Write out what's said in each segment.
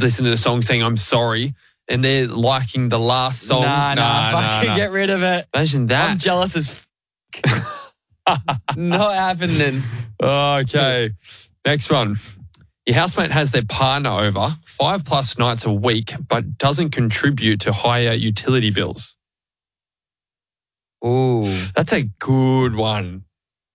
listening to a song saying, I'm sorry, and they're liking the last song. Nah. Get rid of it. Imagine that. I'm jealous as not happening. Okay. Next one. Your housemate has their partner over 5+ nights a week, but doesn't contribute to higher utility bills. Ooh. That's a good one.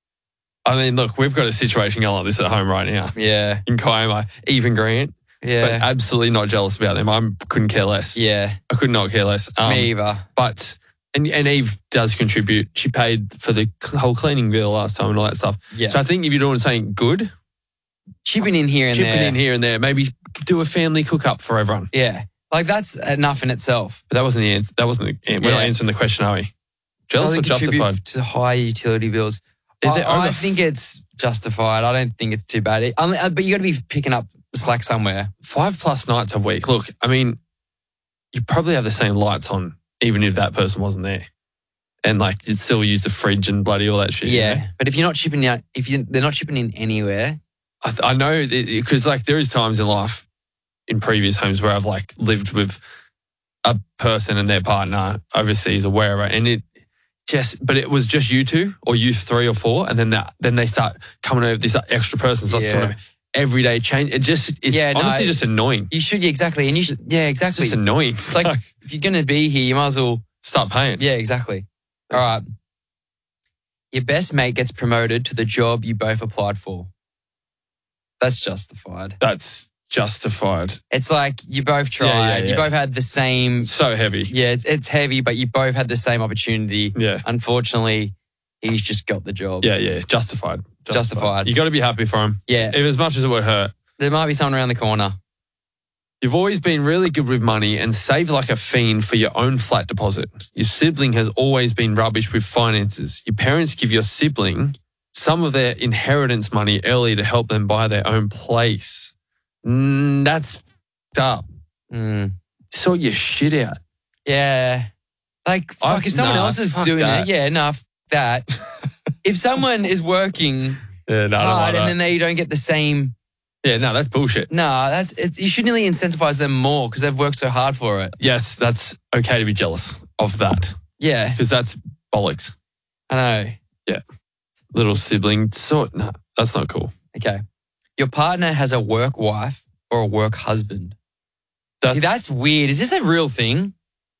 I mean, look, we've got a situation going like this at home right now. Yeah. In Kiama, even Grant. Yeah. But absolutely not jealous about them. I couldn't care less. Yeah. I could not care less. Me either. But, and Eve does contribute. She paid for the whole cleaning bill last time and all that stuff. Yeah. So I think if you're doing something good, chipping in here and there. Maybe do a family cook up for everyone. Yeah. Like that's enough in itself. But that wasn't the answer. That wasn't the, we're not answering the question, are we? Jealous or justified? To high utility bills. I think it's justified. I don't think it's too bad. But you got to be picking up slack somewhere. 5+ nights a week. Look, I mean, you probably have the same lights on, even if that person wasn't there. And like, you'd still use the fridge and bloody all that shit. Yeah. You know? But if you're not chipping out, they're not chipping in anywhere. I know, because like there is times in life in previous homes where I've like lived with a person and their partner overseas or wherever, and but it was just you two or you 3 or 4, and then they start coming over. This extra person starts coming over. Everyday change. It's honestly just annoying. You should, exactly. And you should, exactly. It's just annoying. It's like, if you're going to be here, you might as well start paying. Yeah, exactly. All right. Your best mate gets promoted to the job you both applied for. That's justified. That's justified. It's like you both tried. You both had the same. So heavy. Yeah, it's heavy, but you both had the same opportunity. Yeah. Unfortunately, he's just got the job. Yeah. Justified. You got to be happy for him. Yeah. If as much as it would hurt. There might be someone around the corner. You've always been really good with money and saved like a fiend for your own flat deposit. Your sibling has always been rubbish with finances. Your parents give your sibling some of their inheritance money early to help them buy their own place. That's f***ed up. Sort your shit out. Yeah. Like, fuck, if someone else is doing it, that. If someone is working hard and then they don't get the same... Yeah, no, that's bullshit. No, you should nearly incentivize them more because they've worked so hard for it. Yes, that's okay to be jealous of that. Yeah. Because that's bollocks. I know. Yeah. Little sibling. No, that's not cool. Okay. Your partner has a work wife or a work husband. See, that's weird. Is this a real thing?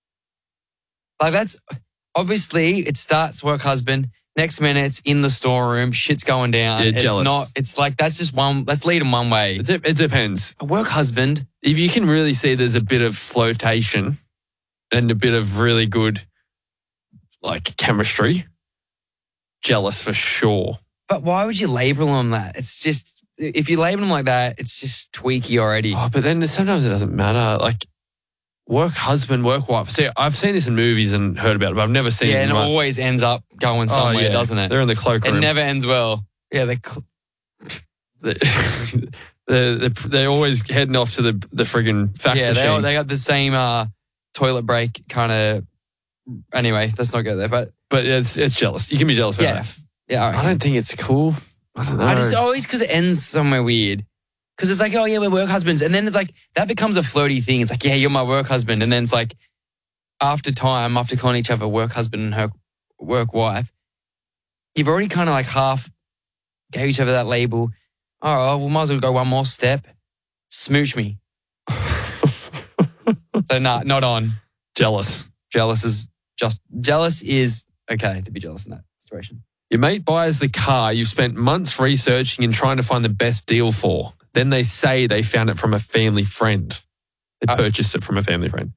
Like that's, obviously it starts work husband. Next minute, it's in the storeroom. Shit's going down. Yeah, jealous. It's like, that's just one, let's lead them one way. It depends. A work husband. If you can really see there's a bit of flotation and a bit of really good, like, chemistry, jealous for sure. But why would you label them that? It's just, if you label them like that, it's just tweaky already. Oh, but then sometimes it doesn't matter. Like, work husband, work wife. See, I've seen this in movies and heard about it, but I've never seen it. Yeah, and it always ends up going somewhere, doesn't it? They're in the cloakroom. It never ends well. Yeah, they're always heading off to the friggin' fax machine. Yeah, they got the same toilet break kind of... Anyway, let's not go there. But it's jealous. You can be jealous about that. Yeah, I don't think it's cool. I don't know. I just always, because it ends somewhere weird. Because it's like, oh, yeah, we're work husbands. And then it's like, that becomes a flirty thing. It's like, yeah, you're my work husband. And then it's like, after calling each other work husband and her work wife, you've already kind of like half gave each other that label. Oh, we might as well go one more step. Smooch me. So, not on. Jealous. Jealous is okay to be jealous in that situation. Your mate buys the car you've spent months researching and trying to find the best deal for. Then they say they found it from a family friend. They purchased it from a family friend.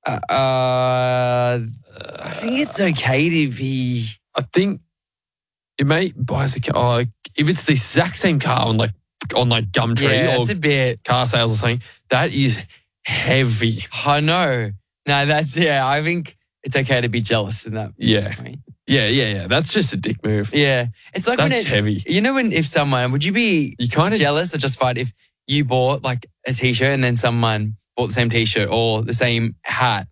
I think it's okay to be... I think your mate buys the car. If it's the exact same car on Gumtree or it's a bit... car sales or something, that is heavy. I know. No, I think it's okay to be jealous in that. Yeah. Way. Yeah. That's just a dick move. Yeah. It's like that's heavy. You know if someone, would you be jealous or justified if you bought like a t-shirt and then someone bought the same t-shirt or the same hat?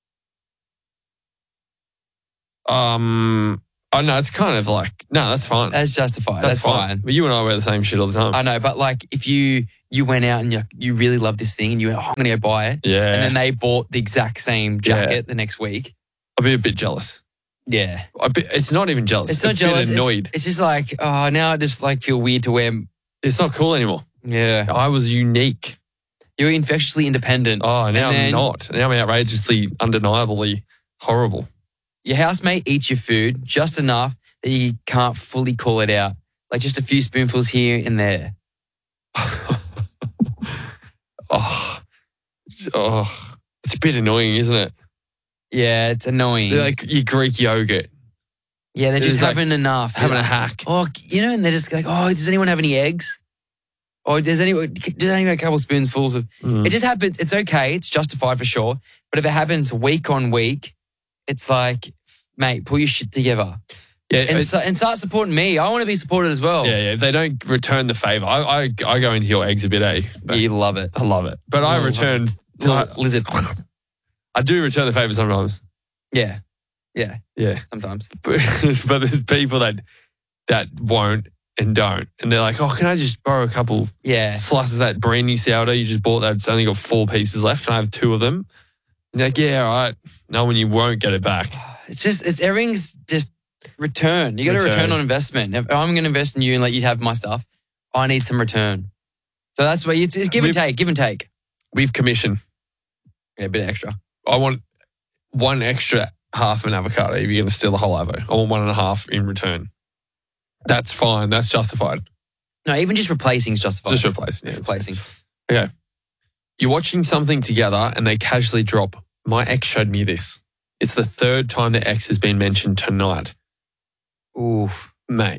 Oh no, it's kind of like, no, that's fine. That's justified. That's fine. But you and I wear the same shit all the time. I know, but like if you you went out and you really love this thing and you went, I'm going to go buy it. Yeah. And then they bought the exact same jacket the next week. I'd be a bit jealous. Yeah. It's not even jealous. It's not jealous. A bit annoyed. It's just like, oh, now I just like feel weird to wear. It's not cool anymore. Yeah. I was unique. You're infectiously independent. Oh, now I'm not. Now I'm outrageously, undeniably horrible. Your housemate eats your food just enough that you can't fully call it out. Like just a few spoonfuls here and there. Oh, it's a bit annoying, isn't it? Yeah, it's annoying. They're like your Greek yogurt. Yeah, they're just like having enough. Having a hack. Oh, and they're just like, oh, does anyone have any eggs? Or does anyone have a couple spoonfuls of... It just happens. It's okay. It's justified for sure. But if it happens week on week, it's like, mate, pull your shit together. Yeah, and start supporting me. I want to be supported as well. Yeah. If they don't return the favour, I go into your eggs a bit, eh? But you love it. I love it. But I return... lizard. I do return the favour sometimes. Yeah. Sometimes. But there's people that won't and don't. And they're like, oh, can I just borrow a couple slices of that brand new sourdough you just bought that's only got 4 pieces left? Can I have 2 of them? And you're like, yeah, all right. No, when you won't get it back. It's everything's just return. You got to return on investment. If I'm going to invest in you and let you have my stuff, I need some return. So that's where it's give and take. We've commissioned. Yeah, a bit extra. I want 1 extra half an avocado if you're going to steal the whole avo. I want 1.5 in return. That's fine. That's justified. No, even just replacing is justified. Just replacing. Yeah, replacing. Okay. You're watching something together and they casually drop, my ex showed me this. It's the 3rd time the ex has been mentioned tonight. Ooh. Mate.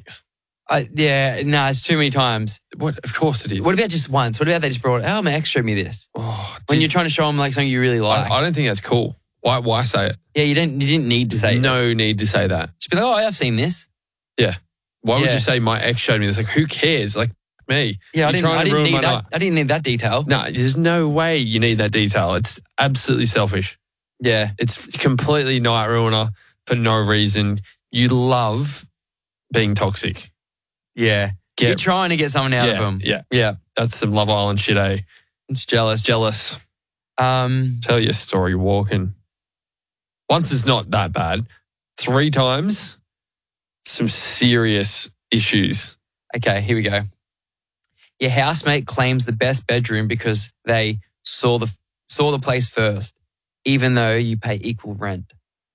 It's too many times. What? Of course it is. What about just once? What about they just brought, oh, my ex showed me this? Oh, when you're trying to show them like something you really like. I don't think that's cool. Why say it? Yeah, you didn't need to say it. No need to say that. Just be like, oh, I've seen this. Yeah. Why would you say my ex showed me this? Like, who cares? Like, me. Yeah, I didn't need that. I didn't need that detail. No, there's no way you need that detail. It's absolutely selfish. Yeah. It's completely night ruiner for no reason. You love being toxic. Yeah. You're trying to get something out of them. Yeah. That's some Love Island shit, eh? It's jealous. Tell your story walking. Once is not that bad. 3 times, some serious issues. Okay, here we go. Your housemate claims the best bedroom because they saw the place first, even though you pay equal rent.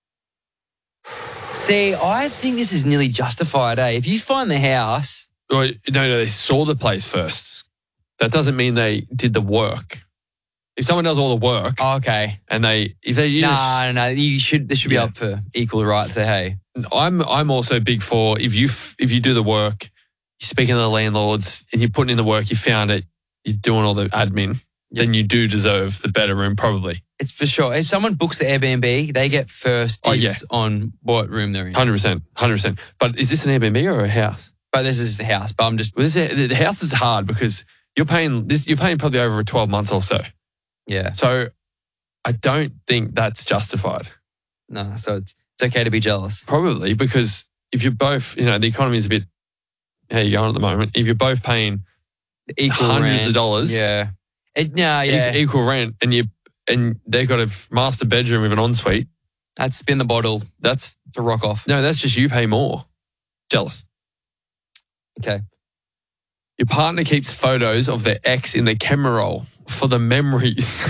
See, I think this is nearly justified, eh? If you find the house... No, they saw the place first. That doesn't mean they did the work. If someone does all the work... Oh, okay. And No, there should be up for equal rights, so hey. I'm also big for if you do the work, you're speaking to the landlords and you're putting in the work, you found it, you're doing all the admin, then you do deserve the better room probably. It's for sure. If someone books the Airbnb, they get first dibs on what room they're in. 100%. But is this an Airbnb or a house? But this is the house. But I'm just... The house is hard because you're paying probably over 12 months or so. Yeah. So I don't think that's justified. No, so it's okay to be jealous. Probably because if you're both, the economy is a bit, how you going at the moment? If you're both paying equal hundreds rent, of dollars. Yeah. Equal rent and they've got a master bedroom with an ensuite. That's spin the bottle. That's to rock off. No, that's just you pay more. Jealous. Okay. Your partner keeps photos of their ex in the camera roll for the memories.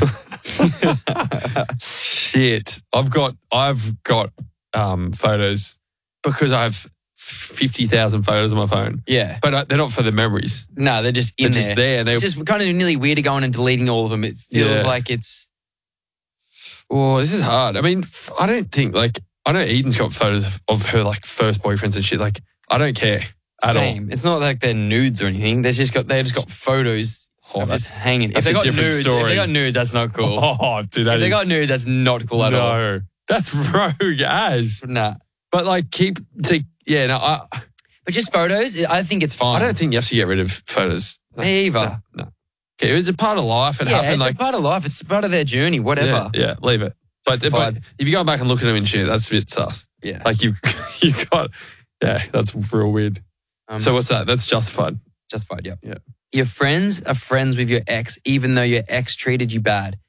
Shit. I've got photos because I have 50,000 photos on my phone. Yeah. But they're not for the memories. No, they're just in there. Just there. It's just kind of nearly weird to going and deleting all of them. It feels like it's... Oh, this is hard. I mean, I know Eden's got photos of her first boyfriends and shit. Like, I don't care at all. It's not like they're nudes or anything. They just got photos just hanging. That's a different story. If they got nudes, that's not cool. Oh, dude. If they got nudes, that's not cool at all. No. That's rogue as. Nah. But But just photos, I think it's fine. I don't think you have to get rid of photos. Me either. No. Okay, it's a part of life. It happened. It's a part of life. It's part of their journey, whatever. Yeah, leave it. But if you go back and look at them and shit, that's a bit sus. Yeah. Like you got, that's real weird. So what's that? That's justified. Justified, yeah. Yeah. Your friends are friends with your ex, even though your ex treated you bad.